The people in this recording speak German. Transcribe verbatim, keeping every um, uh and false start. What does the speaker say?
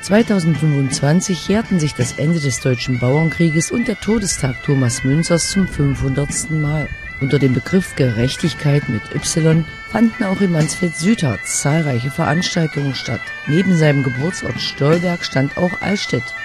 zweitausendfünfundzwanzig jährten sich das Ende des Deutschen Bauernkrieges und der Todestag Thomas Münzers zum fünfhundertsten Mal. Unter dem Begriff Gerechtigkeit mit Y fanden auch in Mansfeld-Südharz zahlreiche Veranstaltungen statt. Neben seinem Geburtsort Stolberg stand auch Allstedt